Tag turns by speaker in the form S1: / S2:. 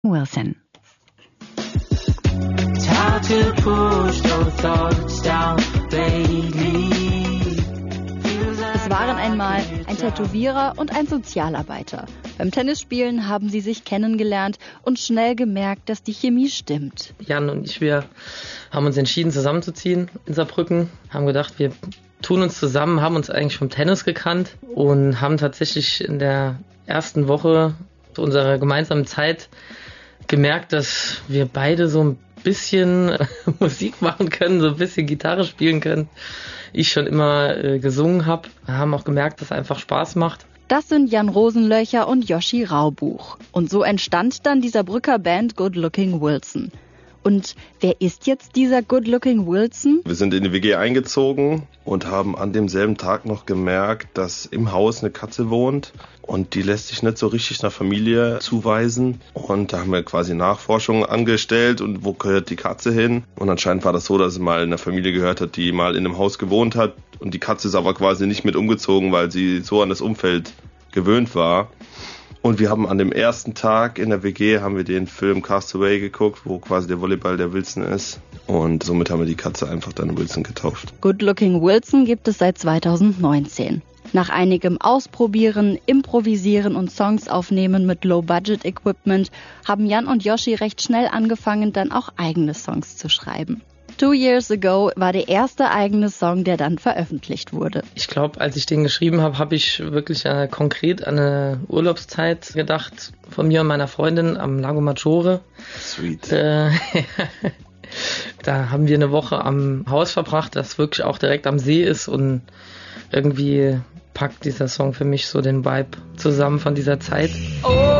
S1: Wilson.
S2: Es waren einmal ein Tätowierer und ein Sozialarbeiter. Beim Tennisspielen haben sie sich kennengelernt und schnell gemerkt, dass die Chemie stimmt.
S3: Jan und ich, wir haben uns entschieden, zusammenzuziehen in Saarbrücken. Haben gedacht, wir tun uns zusammen, haben uns eigentlich vom Tennis gekannt und haben tatsächlich in der ersten Woche unserer gemeinsamen Zeit gemerkt, dass wir beide so ein bisschen Musik machen können, so ein bisschen Gitarre spielen können. Ich schon immer gesungen habe. Wir haben auch gemerkt, dass es einfach Spaß macht.
S2: Das sind Jan Rosenlöcher und Joshi Raubuch. Und so entstand dann dieser Brücker Band Good Looking Wilson. Und wer ist jetzt dieser Good Looking Wilson?
S4: Wir sind in die WG eingezogen und haben an demselben Tag noch gemerkt, dass im Haus eine Katze wohnt und die lässt sich nicht so richtig nach Familie zuweisen. Und da haben wir quasi Nachforschungen angestellt und wo gehört die Katze hin? Und anscheinend war das so, dass sie mal in einer Familie gehört hat, die mal in einem Haus gewohnt hat und die Katze ist aber quasi nicht mit umgezogen, weil sie so an das Umfeld gewöhnt war. Und wir haben an dem ersten Tag in der WG haben wir den Film Castaway geguckt, wo quasi der Volleyball der Wilson ist. Und somit haben wir die Katze einfach dann Wilson getauft.
S2: Good Looking Wilson gibt es seit 2019. Nach einigem Ausprobieren, Improvisieren und Songs aufnehmen mit Low-Budget-Equipment haben Jan und Joshi recht schnell angefangen, dann auch eigene Songs zu schreiben. 2 Years Ago war der erste eigene Song, der dann veröffentlicht wurde.
S3: Ich glaube, als ich den geschrieben habe, habe ich wirklich konkret an eine Urlaubszeit gedacht von mir und meiner Freundin am Lago Maggiore.
S4: Sweet.
S3: Da haben wir eine Woche am Haus verbracht, das wirklich auch direkt am See ist und irgendwie packt dieser Song für mich so den Vibe zusammen von dieser Zeit.
S2: Oh.